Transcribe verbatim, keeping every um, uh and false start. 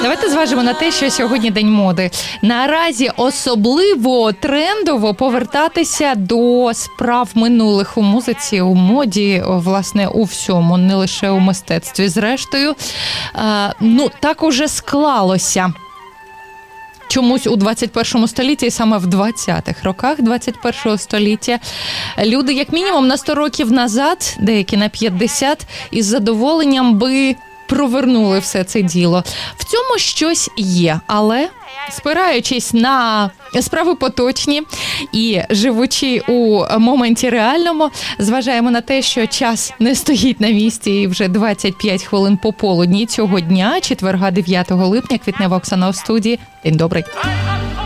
Давайте зважимо на те, що сьогодні День моди. Наразі особливо трендово повертатися до справ минулих у музиці, у моді, власне, у всьому, не лише у мистецтві. Зрештою, ну, так уже склалося. Чомусь у двадцять першому столітті, і саме в двадцятих роках двадцять першого століття, люди, як мінімум, на сто років назад, деякі на п'ятдесят, із задоволенням би провернули все це діло. В цьому щось є, але спираючись на справи поточні і живучи у моменті реальному, зважаємо на те, що час не стоїть на місці і вже двадцять п'ять хвилин пополудні цього дня, четверга дев'ятого липня, Квітнева Оксана у студії. День добрий.